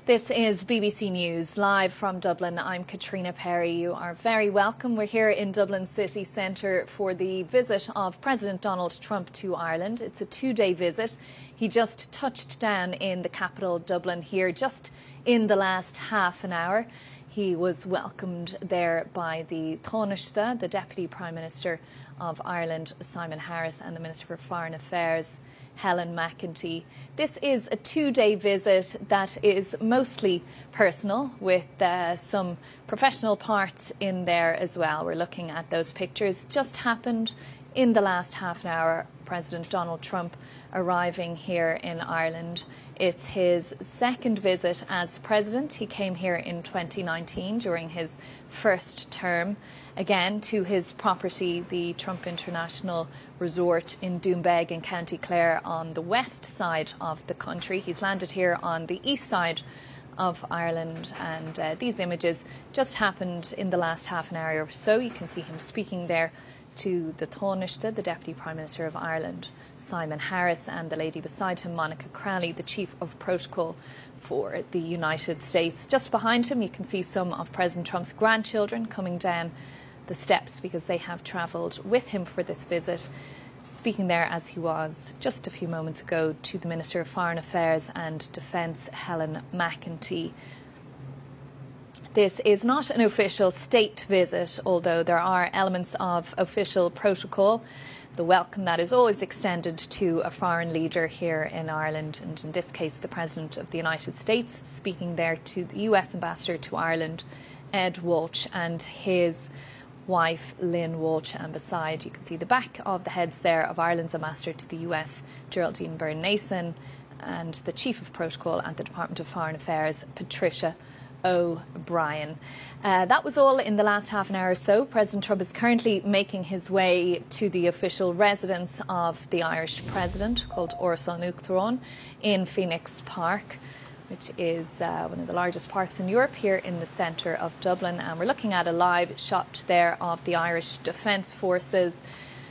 This is BBC News, live from Dublin. I'm Katrina Perry. You are very welcome. We're here in Dublin city centre for the visit of President Donald Trump to Ireland. It's a two-day visit. He just touched down in the capital, Dublin, here just in the last half an hour. He was welcomed there by the Taoiseach, the Deputy Prime Minister of Ireland, Simon Harris, and the Minister for Foreign Affairs, Helen McEntee. This is a two-day visit that is mostly personal, with some professional parts in there as well. We're looking at those pictures. Just happened in the last half an hour, President Donald Trump arriving here in Ireland. It's his second visit as president. He came here in 2019 during his first term, again to his property, the Trump International Resort in Doombeg in County Clare on the west side of the country. He's landed here on the east side of Ireland, and these images just happened in the last half an hour or so. You can see him speaking there to the Taoiseach, the Deputy Prime Minister of Ireland, Simon Harris, and the lady beside him, Monica Crowley, the Chief of Protocol for the United States. Just behind him, you can see some of President Trump's grandchildren coming down the steps because they have travelled with him for this visit, speaking there as he was just a few moments ago to the Minister of Foreign Affairs and Defence, Helen McEntee. This is not an official state visit, although there are elements of official protocol. The welcome that is always extended to a foreign leader here in Ireland, and in this case the President of the United States, speaking there to the US Ambassador to Ireland, Ed Walsh, and his wife Lynn Walsh, and beside you can see the back of the heads there of Ireland's Ambassador to the US, Geraldine Byrne-Nason, and the Chief of Protocol at the Department of Foreign Affairs, Patricia O'Brien. That was all in the last half an hour or so. President Trump is currently making his way to the official residence of the Irish President, called Ursula Nuchthrón, in Phoenix Park, which is one of the largest parks in Europe, here in the centre of Dublin. And we're looking at a live shot there of the Irish Defence Forces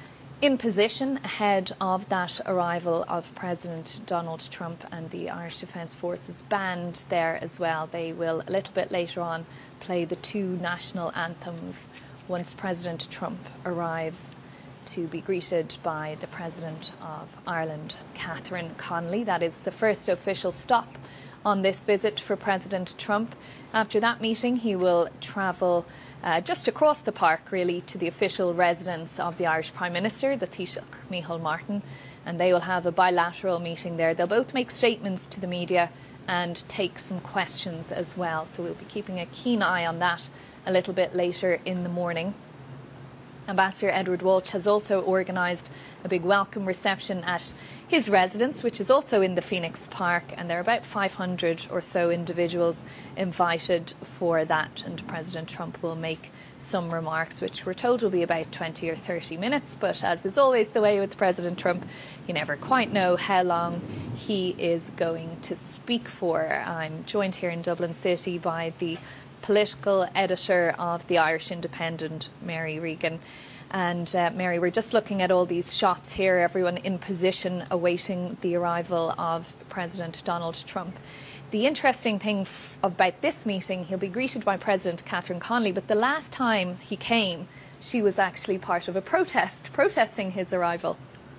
in position ahead of that arrival of President Donald Trump, and the Irish Defence Forces band there as well. They will, a little bit later on, play the two national anthems once President Trump arrives to be greeted by the President of Ireland, Catherine Connolly. That is the first official stop on this visit for President Trump. After that meeting, he will travel just across the park, really, to the official residence of the Irish Prime Minister, the Taoiseach, Micheál Martin, and they will have a bilateral meeting there. They'll both make statements to the media and take some questions as well. So we'll be keeping a keen eye on that a little bit later in the morning. Ambassador Edward Walsh has also organised a big welcome reception at his residence, which is also in the Phoenix Park, and there are about 500 or so individuals invited for that, and President Trump will make some remarks which we're told will be about 20 or 30 minutes, but as is always the way with President Trump, you never quite know how long he is going to speak for. I'm joined here in Dublin City by the political editor of the Irish Independent, Mary Regan. And Mary, we're just looking at all these shots here, everyone in position awaiting the arrival of President Donald Trump. The interesting thing about this meeting, he'll be greeted by President Catherine Connolly, but the last time he came, she was actually part of a protest, protesting his arrival.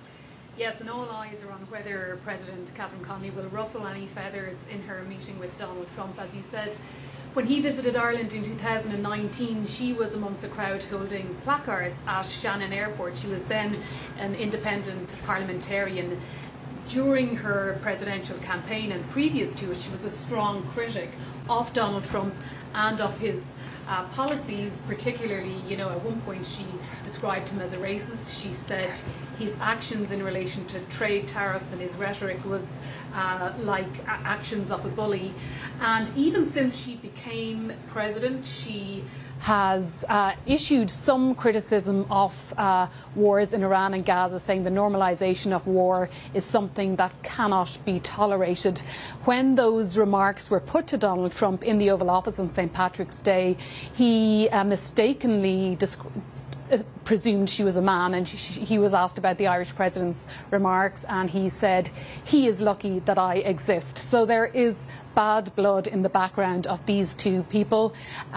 Yes, and all eyes are on whether President Catherine Connolly will ruffle any feathers in her meeting with Donald Trump. As you said, when he visited Ireland in 2019, she was amongst a crowd holding placards at Shannon Airport. She was then an independent parliamentarian. During her presidential campaign and previous to it, she was a strong critic of Donald Trump and of his policies, particularly, at one point she described him as a racist. She said his actions in relation to trade tariffs and his rhetoric was like actions of a bully. And even since she became president, she has issued some criticism of wars in Iran and Gaza, saying the normalisation of war is something that cannot be tolerated. When those remarks were put to Donald Trump in the Oval Office on St. Patrick's Day, he mistakenly presumed she was a man, and he was asked about the Irish president's remarks, and he said, "He is lucky that I exist." So there is bad blood in the background of these two people.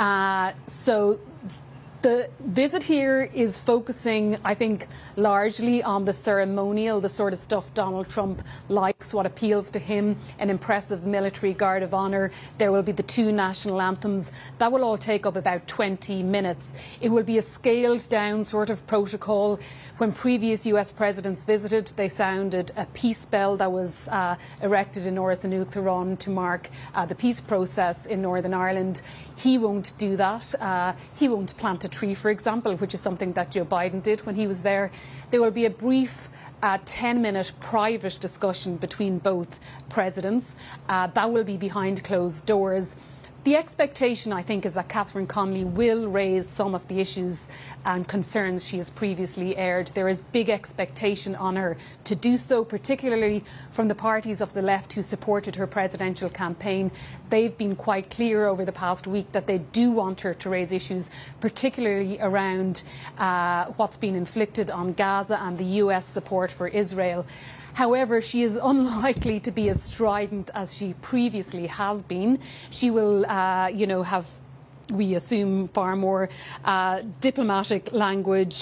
So the visit here is focusing, I think, largely on the ceremonial, the sort of stuff Donald Trump likes, what appeals to him, an impressive military guard of honour. There will be the two national anthems. That will all take up about 20 minutes. It will be a scaled down sort of protocol. When previous US presidents visited, they sounded a peace bell that was erected in Áras an Uachtaráin to mark the peace process in Northern Ireland. He won't do that. He won't plant a tree, for example, which is something that Joe Biden did when he was there. There will be a brief 10-minute private discussion between both presidents. That will be behind closed doors. The expectation, I think, is that Catherine Connolly will raise some of the issues and concerns she has previously aired. There is big expectation on her to do so, particularly from the parties of the left who supported her presidential campaign. They've been quite clear over the past week that they do want her to raise issues, particularly around what's been inflicted on Gaza and the US support for Israel. However, she is unlikely to be as strident as she previously has been. She will, have, we assume, far more diplomatic language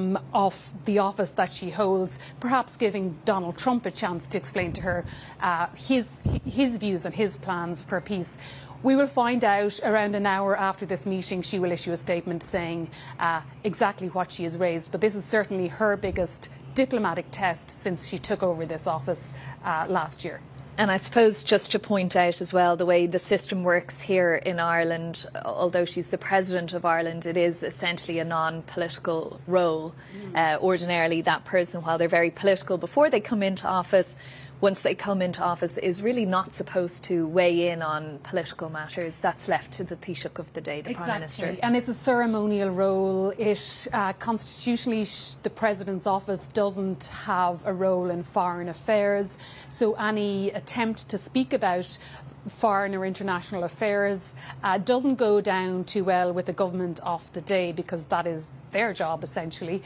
of the office that she holds, perhaps giving Donald Trump a chance to explain to her his views and his plans for peace. We will find out around an hour after this meeting. She will issue a statement saying exactly what she has raised. But this is certainly her biggest diplomatic test since she took over this office last year. And I suppose just to point out as well, the way the system works here in Ireland, although she's the President of Ireland, it is essentially a non-political role. Ordinarily, that person, while they're very political before they come into office, once they come into office, is really not supposed to weigh in on political matters. That's left to the Taoiseach of the day, the Prime Minister. And it's a ceremonial role. It constitutionally, the President's office doesn't have a role in foreign affairs. So any attempt to speak about foreign or international affairs doesn't go down too well with the government of the day, because that is their job essentially.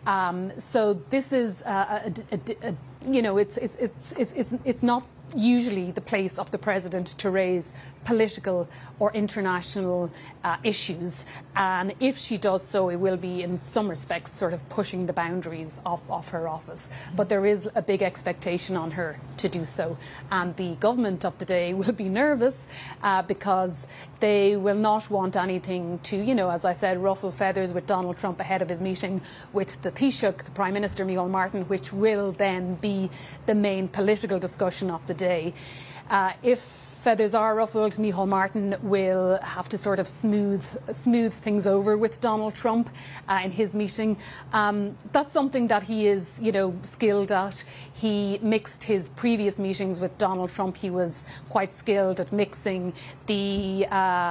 So this is it's not usually the place of the President to raise political or international issues, and if she does so, it will be in some respects sort of pushing the boundaries of her office. But there is a big expectation on her to do so, and the government of the day will be nervous because they will not want anything to, as I said, ruffle feathers with Donald Trump ahead of his meeting with the Taoiseach, the Prime Minister Micheál Martin, which will then be the main political discussion of the day. If feathers are ruffled, Micheál Martin will have to sort of smooth things over with Donald Trump in his meeting. That's something that he is, skilled at. He mixed his previous meetings with Donald Trump. He was quite skilled at mixing the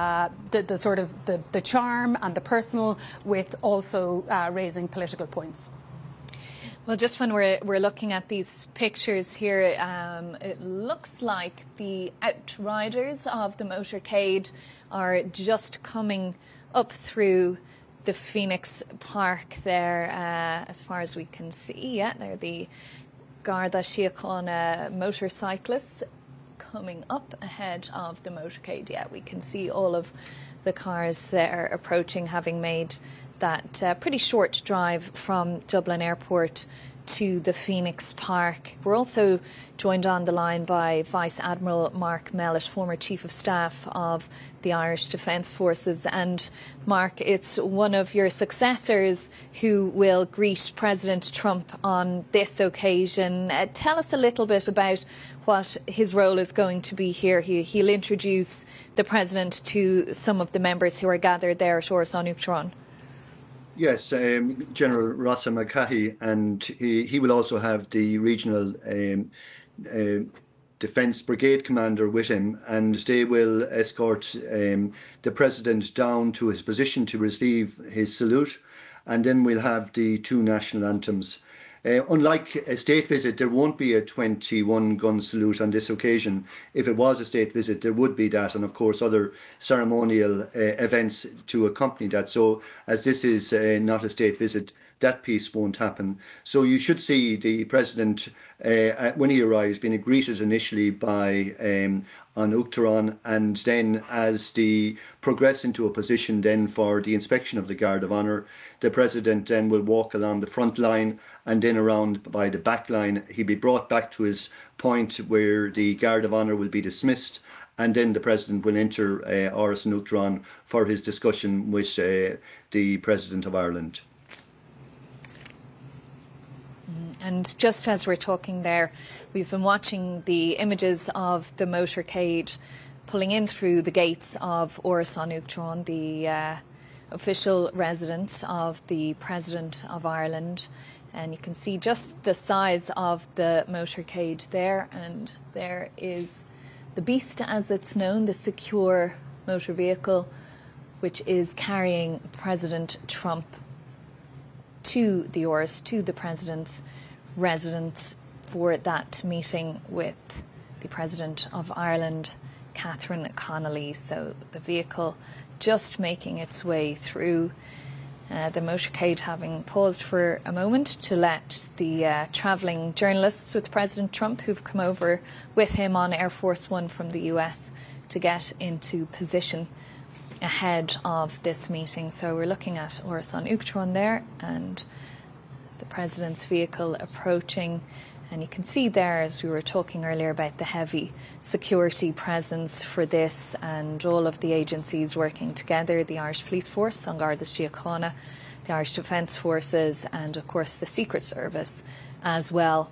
charm and the personal with also raising political points. Well, just when we're looking at these pictures here, it looks like the outriders of the motorcade are just coming up through the Phoenix Park there, as far as we can see. Yeah, they're the Garda Síochána motorcyclists coming up ahead of the motorcade. Yeah, we can see all of the cars there approaching, having made that pretty short drive from Dublin Airport to the Phoenix Park. We're also joined on the line by Vice Admiral Mark Mellett, former Chief of Staff of the Irish Defence Forces. And Mark, it's one of your successors who will greet President Trump on this occasion. Tell us a little bit about what his role is going to be here. He'll introduce the President to some of the members who are gathered there at Áras an Uachtaráin. Yes, General Rossa McCahey, and he will also have the regional Defence Brigade commander with him, and they will escort the President down to his position to receive his salute, and then we'll have the two national anthems. Unlike a state visit, there won't be a 21-gun salute on this occasion. If it was a state visit, there would be that, and of course other ceremonial events to accompany that. So as this is not a state visit, that piece won't happen. So you should see the President, when he arrives, being greeted initially by An Uachtaráin, and then as they progress into a position then for the inspection of the Guard of Honour, the President then will walk along the front line and then around by the back line. He'll be brought back to his point where the Guard of Honour will be dismissed, and then the President will enter Áras an Uachtaráin for his discussion with the President of Ireland. And just as we're talking there, we've been watching the images of the motorcade pulling in through the gates of Áras an Uachtaráin, the official residence of the President of Ireland. And you can see just the size of the motorcade there. And there is the Beast, as it's known, the secure motor vehicle, which is carrying President Trump to the Áras, to the President's residence for that meeting with the President of Ireland, Catherine Connolly. So the vehicle just making its way through, the motorcade having paused for a moment to let the travelling journalists with President Trump who've come over with him on Air Force One from the US to get into position ahead of this meeting. So we're looking at Áras an Uachtaráin there, and the President's vehicle approaching, and you can see there, as we were talking earlier, about the heavy security presence for this, and all of the agencies working together, the Irish Police Force, An Garda Síochána, the Irish Defence Forces, and of course the Secret Service as well,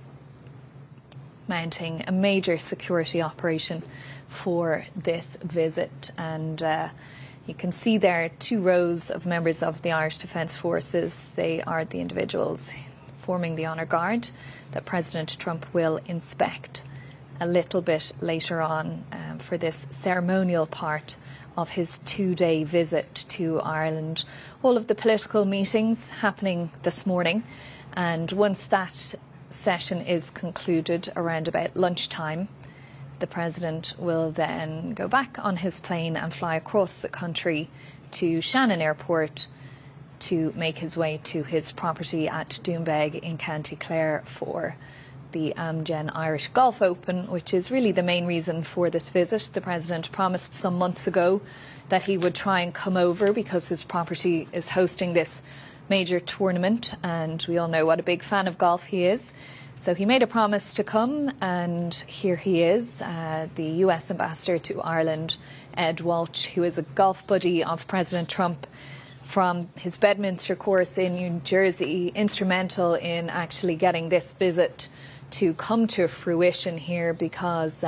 mounting a major security operation for this visit. And you can see there 2 rows of members of the Irish Defence Forces. They are the individuals forming the Honour Guard that President Trump will inspect a little bit later on for this ceremonial part of his 2-day visit to Ireland. All of the political meetings happening this morning, and once that session is concluded around about lunchtime, the President will then go back on his plane and fly across the country to Shannon Airport to make his way to his property at Doonbeg in County Clare for the Amgen Irish Golf Open, which is really the main reason for this visit. The President promised some months ago that he would try and come over because his property is hosting this major tournament, and we all know what a big fan of golf he is. So he made a promise to come, and here he is, the US Ambassador to Ireland, Ed Walsh, who is a golf buddy of President Trump from his Bedminster course in New Jersey, instrumental in actually getting this visit to come to fruition here, because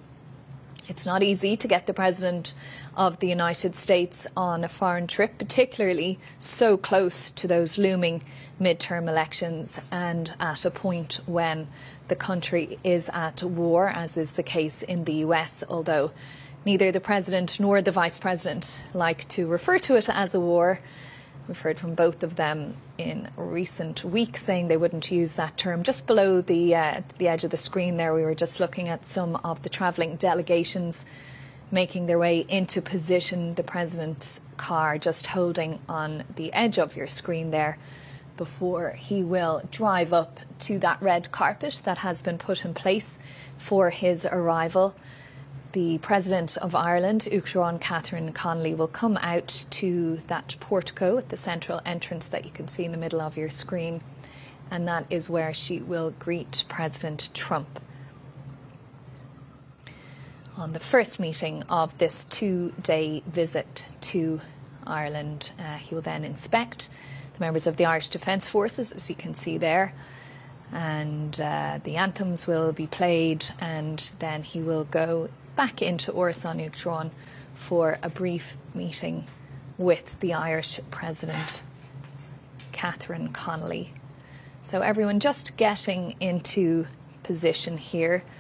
it's not easy to get the President of the United States on a foreign trip, particularly so close to those looming midterm elections and at a point when the country is at war, as is the case in the US, although neither the President nor the Vice President like to refer to it as a war. We've heard from both of them in recent weeks saying they wouldn't use that term. Just below the edge of the screen there, we were just looking at some of the travelling delegations making their way into position. The President's car just holding on the edge of your screen there before he will drive up to that red carpet that has been put in place for his arrival. The President of Ireland, Uachtaráin Catherine Connolly, will come out to that portico at the central entrance that you can see in the middle of your screen, and that is where she will greet President Trump. On the first meeting of this 2-day visit to Ireland, he will then inspect the members of the Irish Defence Forces, as you can see there, and the anthems will be played, and then he will go back into Áras an Uachtaráin for a brief meeting with the Irish President, Catherine Connolly. So everyone just getting into position here.